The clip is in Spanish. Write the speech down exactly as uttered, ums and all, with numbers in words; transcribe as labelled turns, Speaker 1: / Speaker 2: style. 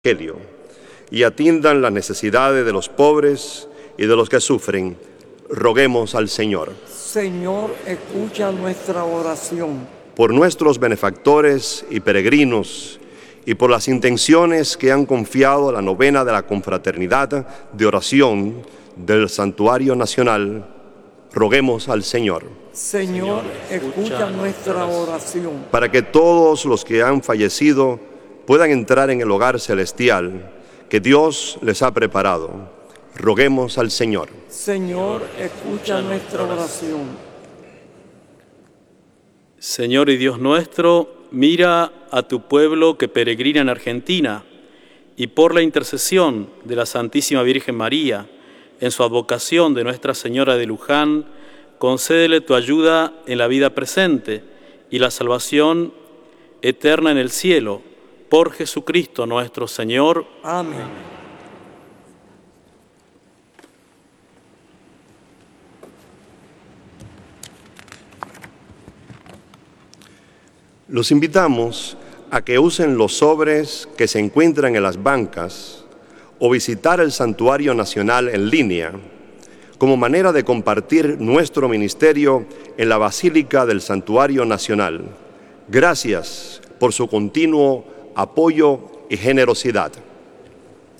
Speaker 1: Evangelio y atiendan las necesidades de los pobres y de los que sufren. Roguemos al Señor.
Speaker 2: Señor, escucha nuestra oración.
Speaker 1: Por nuestros benefactores y peregrinos y por las intenciones que han confiado a la novena de la confraternidad de oración del Santuario Nacional, roguemos al Señor.
Speaker 2: Señor, escucha nuestra oración.
Speaker 1: Para que todos los que han fallecido puedan entrar en el hogar celestial que Dios les ha preparado, roguemos al Señor.
Speaker 2: Señor, escucha nuestra oración.
Speaker 3: Señor y Dios nuestro, mira a tu pueblo que peregrina en Argentina y por la intercesión de la Santísima Virgen María, en su advocación de Nuestra Señora de Luján, concédele tu ayuda en la vida presente y la salvación eterna en el cielo, por Jesucristo nuestro Señor.
Speaker 2: Amén.
Speaker 1: Los invitamos a que usen los sobres que se encuentran en las bancas o visitar el Santuario Nacional en línea como manera de compartir nuestro ministerio en la Basílica del Santuario Nacional. Gracias por su continuo apoyo y generosidad.